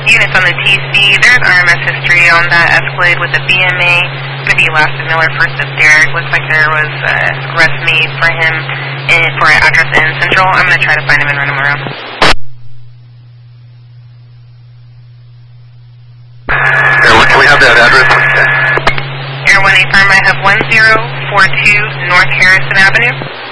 Units on the TC, there's RMS history on that Escalade with the BMA. It's going to be last of Miller, first of Derek. Looks like there was a arrest made for him for an address in Central. I'm going to try to find him and run him around. Can we have that address? Air 1 Firm, I have 1042 North Harrison Avenue.